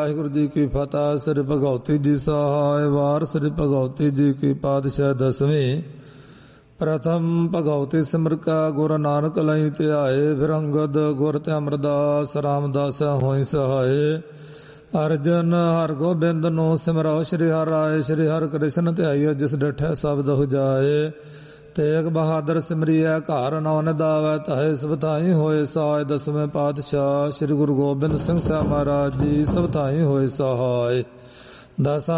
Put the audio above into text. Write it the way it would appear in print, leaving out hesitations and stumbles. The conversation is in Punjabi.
ਵਾਹਿਗੁਰੂ ਜੀ ਕੀ ਫਤਿਹ। ਸ੍ਰੀ ਭਗਵਤੀ ਜੀ ਸਹਾਇ ਵਾਰ। ਸ੍ਰੀ ਭਗਵਤੀ ਜੀ ਕੀ ਪਾਤਸ਼ਾਹ ਦਸਵੀਂ। ਪ੍ਰਥਮ ਭਗਵਤੀ ਸਿਮਰ ਕਾ ਗੁਰੂ ਨਾਨਕ ਲਈ ਧਿਆਏ। ਫਿਰ ਅੰਗਦ ਗੁਰ ਤੇ ਅਮਰਦਾਸ ਰਾਮਦਾਸ ਹੋਈ ਸਹਾਏ। ਅਰਜਨ ਹਰ ਗੋਬਿੰਦ ਨੂੰ ਸਿਮਰੋ ਸ਼੍ਰੀ ਹਰਿ ਰਾਏ। ਸ਼੍ਰੀ ਹਰਿ ਕ੍ਰਿਸ਼ਨ ਧਿਆਈਓ ਜਿਸ ਡਿਠੈ ਸਬਦ ਹੋ ਜਾਏ। ਤੇਗ ਬਹਾਦਰ ਸਿਮਰਿਐ ਘਰ ਨੌ ਨਿਦਾਵੈ ਧਾਇ। ਸਭ ਥਾਈ ਹੋਏ ਸਹਾਇ। ਦਸਵੇਂ ਪਾਤਸ਼ਾਹ ਸ੍ਰੀ ਗੁਰੂ ਗੋਬਿੰਦ ਸਿੰਘ ਸਾਹਿਬ ਮਹਾਰਾਜ ਜੀ ਸਭ ਥਾਈ ਹੋਏ ਸਹਾਇ। ਦਸਾਂ